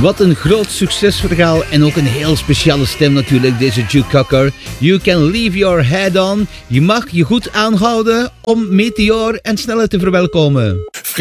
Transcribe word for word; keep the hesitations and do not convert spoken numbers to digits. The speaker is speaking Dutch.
Wat een groot succesverhaal en ook een heel speciale stem natuurlijk, deze Duke Cocker. You can leave your head on. Je mag je goed aanhouden om Meteor en Snelle te verwelkomen.